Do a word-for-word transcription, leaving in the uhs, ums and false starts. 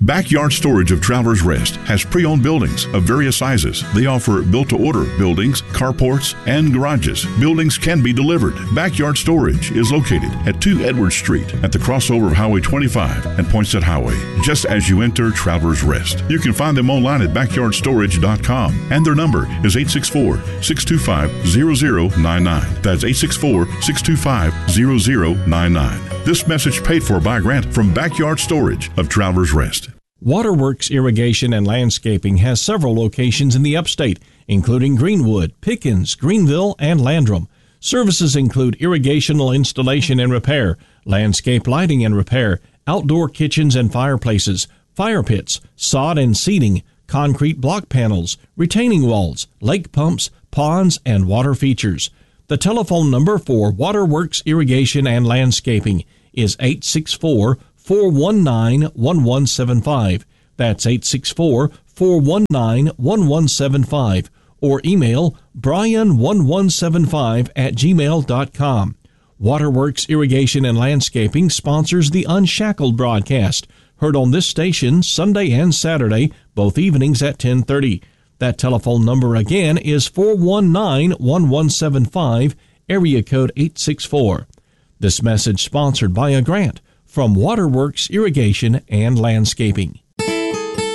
Backyard Storage of Travelers Rest has pre-owned buildings of various sizes. They offer built-to-order buildings, carports, and garages. Buildings can be delivered. Backyard Storage is located at two Edwards Street at the crossover of Highway twenty-five and Poinsett Highway, just as you enter Travelers Rest. You can find them online at backyard storage dot com, and their number is eight six four, six two five, zero zero nine nine. That's eight six four, six two five, zero zero nine nine. This message paid for by a grant from Backyard Storage of Travelers Rest. Waterworks Irrigation and Landscaping has several locations in the upstate, including Greenwood, Pickens, Greenville, and Landrum. Services include irrigational installation and repair, landscape lighting and repair, outdoor kitchens and fireplaces, fire pits, sod and seeding, concrete block panels, retaining walls, lake pumps, ponds, and water features. The telephone number for Waterworks Irrigation and Landscaping is eight six four, four one nine, one one seven five. That's eight six four, four one nine, one one seven five. Or email brian one one seven five at gmail dot com. Waterworks Irrigation and Landscaping sponsors the Unshackled broadcast, heard on this station Sunday and Saturday, both evenings at ten thirty. That telephone number again is four one nine, one one seven five, area code eight six four. This message sponsored by a grant from Waterworks Irrigation and Landscaping.